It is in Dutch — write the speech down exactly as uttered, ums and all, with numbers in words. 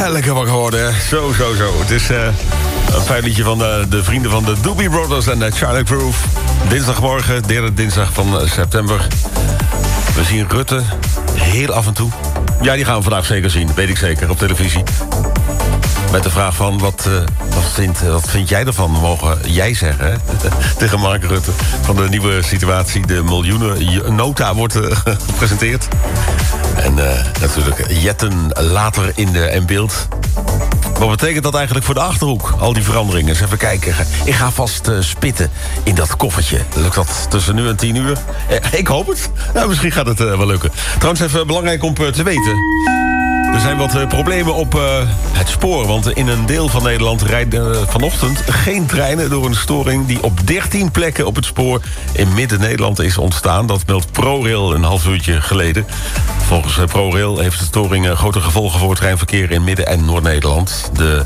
Ja, lekker wakker worden. Zo, zo, zo. Het is uh, een fijn liedje van de, de vrienden van de Doobie Brothers en de Charlie Groove. Dinsdagmorgen, derde dinsdag van september. We zien Rutte heel af en toe. Ja, die gaan we vandaag zeker zien, weet ik zeker, op televisie. Met de vraag van, wat, uh, wat, vindt, wat vind jij ervan? Mogen jij zeggen, hè? Tegen Mark Rutte. Van de nieuwe situatie, de miljoenen nota wordt uh, gepresenteerd. En uh, natuurlijk Jetten later in, de, in beeld. Wat betekent dat eigenlijk voor de Achterhoek? Al die veranderingen. Eens even kijken. Ik ga vast uh, spitten in dat koffertje. Lukt dat tussen nu en tien uur? Eh, ik hoop het. Nou, misschien gaat het uh, wel lukken. Trouwens, even belangrijk om uh, te weten. Er zijn wat uh, problemen op uh, het spoor. Want in een deel van Nederland rijden uh, vanochtend geen treinen door een storing die op dertien plekken op het spoor in Midden-Nederland is ontstaan. Dat meldt ProRail een half uurtje geleden. Volgens uh, ProRail heeft de storing uh, grote gevolgen voor het treinverkeer in Midden- en Noord-Nederland. De